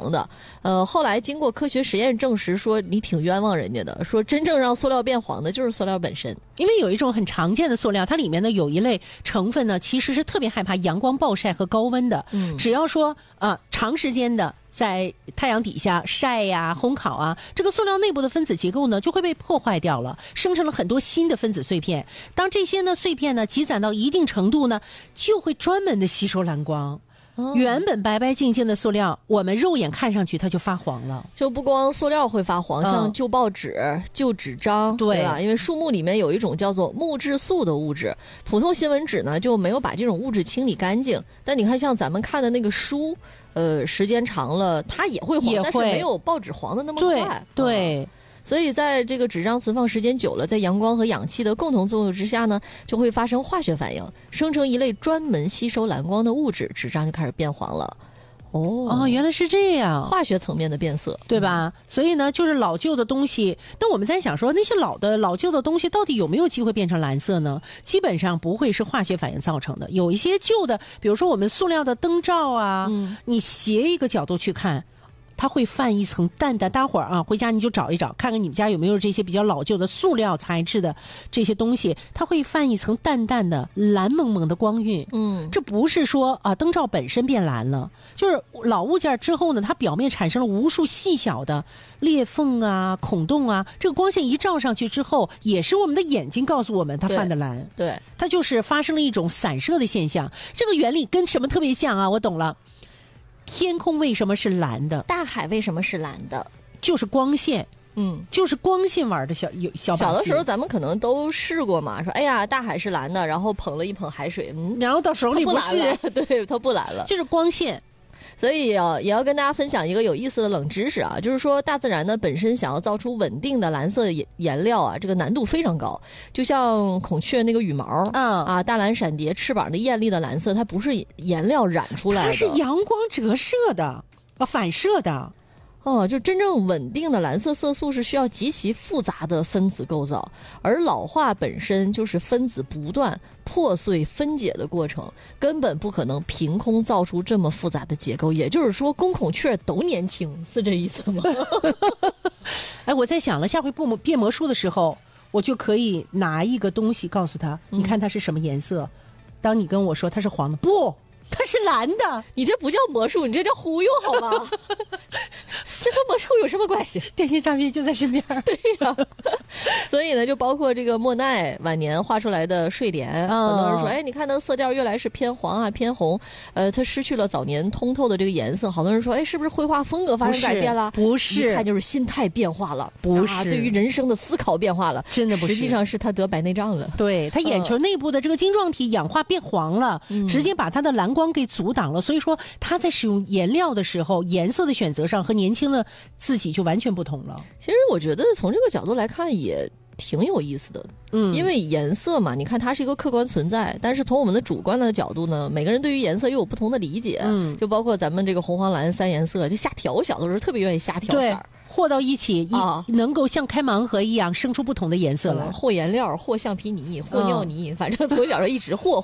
黄的。后来经过科学实验证实，说你挺冤枉人家的，说真正让塑料变黄的就是塑料本身。 因为有一种很常见的塑料，它里面呢有一类成分呢，其实是特别害怕阳光暴晒和高温的。只要说长时间的在太阳底下晒呀、烘烤啊，这个塑料内部的分子结构呢就会被破坏掉了，生成了很多新的分子碎片。当这些呢碎片呢积攒到一定程度呢，就会专门的吸收蓝光。原本白白净净的塑料，我们肉眼看上去它就发黄了。 就不光塑料会发黄，像旧报纸、旧纸张，对吧？因为树木里面有一种叫做木质素的物质，普通新闻纸呢就没有把这种物质清理干净。但你看，像咱们看的那个书，时间长了它也会黄，但是没有报纸黄的那么快。 对。 所以在这个纸张存放时间久了，在阳光和氧气的共同作用之下呢，就会发生化学反应，生成一类专门吸收蓝光的物质，纸张就开始变黄了。 原来是这样， 化学层面的变色， 对吧？所以呢，就是老旧的东西。那我们在想说，那些老旧的东西到底有没有机会变成蓝色呢？基本上不会是化学反应造成的。有一些旧的，比如说我们塑料的灯罩啊，你斜一个角度去看，它会泛一层淡淡，大伙儿回家你就找一找，看看你们家有没有这些比较老旧的塑料材质的这些东西，它会泛一层淡淡的蓝蒙蒙的光晕。这不是说灯罩本身变蓝了，就是老物件之后呢，它表面产生了无数细小的裂缝啊、孔洞啊，这个光线一照上去之后，也是我们的眼睛告诉我们它泛的蓝。 对， 它就是发生了一种散射的现象。这个原理跟什么特别像啊？我懂了。天空为什么是蓝的？ 大海为什么是蓝的？ 就是光线。就是光线玩的小把戏。 小的时候咱们可能都试过嘛，说哎呀大海是蓝的，然后捧了一捧海水， 然后到手里不是， 对，它不蓝了， 就是光线。 所以也要跟大家分享一个有意思的冷知识啊，就是说大自然呢本身想要造出稳定的蓝色颜料啊，这个难度非常高。就像孔雀那个羽毛大蓝闪蝶翅膀的艳丽的蓝色，它不是颜料染出来的， 它是阳光折射的反射的。 就真正稳定的蓝色色素是需要极其复杂的分子构造，而老化本身就是分子不断破碎分解的过程，根本不可能凭空造出这么复杂的结构。也就是说，公孔雀都年轻，是这意思吗？ 我在想了，下回变魔术的时候，我就可以拿一个东西告诉他，你看它是什么颜色。当你跟我说它是黄的，不，它是蓝的。 你这不叫魔术，你这叫忽悠好吗？这跟魔术有什么关系？ 电信诈骗就在身边。 对呀，所以呢，就包括这个莫奈晚年画出来的睡莲，很多人说，哎，你看它的色调越来是偏黄啊、偏红，它失去了早年通透的这个颜色。好多人说，哎，是不是绘画风格发生改变了？ 不是， 一看就是心态变化了， 不是， 对于人生的思考变化了， 真的不是。 实际上是他得白内障了， 对，他眼球内部的这个晶状体氧化变黄了，直接把他的蓝光给阻挡了。所以说他在使用颜料的时候，颜色的选择上和年轻的自己就完全不同了。 其实我觉得从这个角度来看也挺有意思的，因为颜色嘛，你看它是一个客观存在，但是从我们的主观的角度呢，每个人对于颜色又有不同的理解，就包括咱们这个红黄蓝三颜色，就瞎调，小的时候特别愿意瞎调色， 和到一起能够像开盲盒一样生出不同的颜色来， 和颜料，和橡皮泥，和尿泥，反正从小就一直和。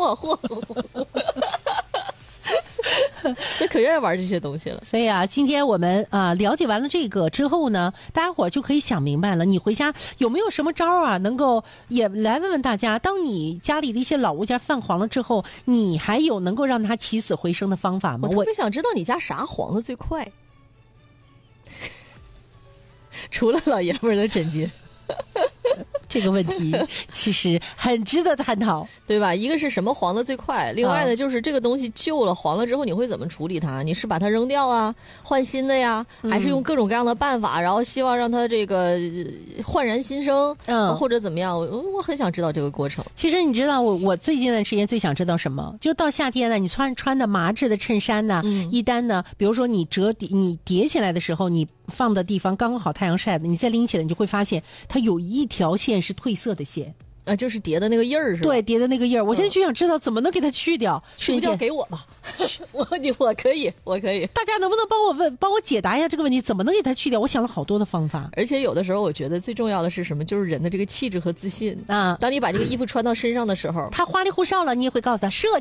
那可愿意玩这些东西了。 所以啊，今天我们了解完了这个之后呢，大家伙就可以想明白了，你回家有没有什么招啊，能够也来问问大家，当你家里的一些老物件泛黄了之后，你还有能够让它起死回生的方法吗？ 我特别想知道你家啥黄的最快，除了老爷们儿的枕巾。 这个问题其实很值得探讨， 对吧？一个是什么黄的最快，另外呢就是这个东西旧了黄了之后你会怎么处理它？你是把它扔掉啊，换新的呀，还是用各种各样的办法，然后希望让它这个焕然新生，或者怎么样？我很想知道这个过程。 其实你知道我最近的时间最想知道什么？就到夏天呢，你穿的麻质的衬衫呢，一单呢，比如说你叠起来的时候，你放的地方刚好太阳晒的，你再拎起来，你就会发现它有一条线是褪色的线就是叠的那个印儿是吧？ 对，叠的那个印儿。我现在就想知道怎么能给它去掉。 去掉给我吧，我可以。 大家能不能帮我解答一下这个问题？怎么能给它去掉？我想了好多的方法。 而且有的时候我觉得最重要的是什么？就是人的这个气质和自信啊。当你把这个衣服穿到身上的时候， 它花里胡哨了，你也会告诉他设计。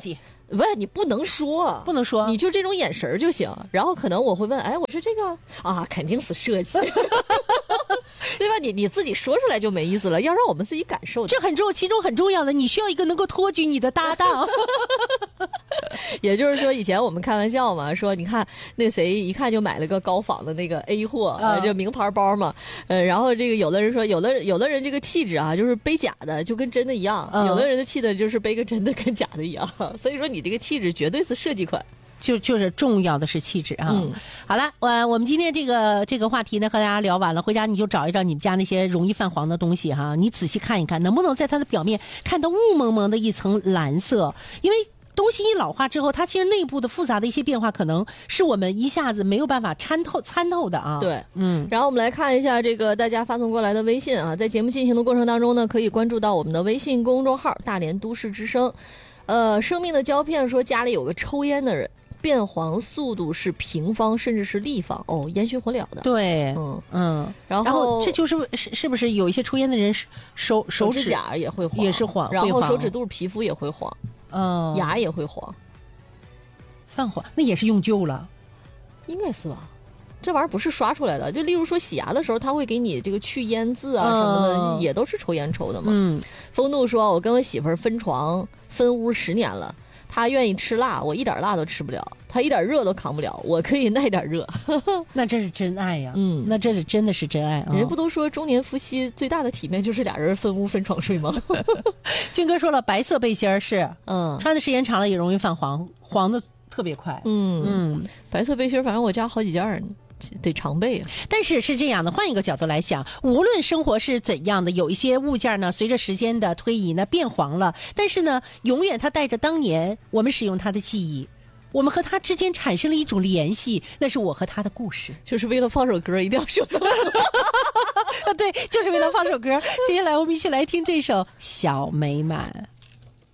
不是，你不能说， 不能说， 你就这种眼神就行。然后可能我会问，哎，我说这个啊，肯定是设计，对吧？你自己说出来就没意思了，要让我们自己感受。 这其中很重要的，你需要一个能够托举你的搭档。 也就是说，以前我们开玩笑嘛，说你看那谁一看就买了个高仿的那个 A 货，就名牌包嘛，然后这个有的人说，有的人这个气质啊，就是背假的就跟真的一样，有的人的气质就是背个真的跟假的一样，所以说你这个气质绝对是设计款。 就是重要的是气质啊。好了，我们今天这个话题呢和大家聊完了，回家你就找一找你们家那些容易泛黄的东西哈，你仔细看一看，能不能在它的表面看到雾蒙蒙的一层蓝色，因为东西一老化之后，它其实内部的复杂的一些变化，可能是我们一下子没有办法参透的啊。 对，然后我们来看一下这个大家发送过来的微信啊，在节目进行的过程当中呢，可以关注到我们的微信公众号大连都市之声。生命的胶片说家里有个抽烟的人，变黄速度是平方甚至是立方，烟熏火燎的。 对，然后这是不是有一些抽烟的人手指甲也会黄， 也是黄， 然后手指肚皮肤也会黄，牙也会黄， 泛黄，那也是用旧了， 应该是吧？这玩意儿不是刷出来的，就例如说洗牙的时候，他会给你这个去烟渍啊什么的，也都是抽烟抽的嘛。风度说，我跟我媳妇儿分床分屋10年了。他愿意吃辣，我一点辣都吃不了；他一点热都扛不了，我可以耐点热。 那这是真爱呀！那这是真的是真爱啊！ 人家不都说中年夫妻最大的体面就是俩人分屋分床睡吗？ 俊哥说了，白色背心儿是，穿的时间长了也容易泛黄，黄的特别快。 白色背心儿，反正我家好几件呢。得常备啊。 但是是这样的，换一个角度来想，无论生活是怎样的，有一些物件呢，随着时间的推移呢变黄了，但是呢，永远它带着当年我们使用它的记忆，我们和它之间产生了一种联系，那是我和它的故事。 就是为了放首歌一定要说这么对，就是为了放首歌。接下来我们一起来听这首《小美满》。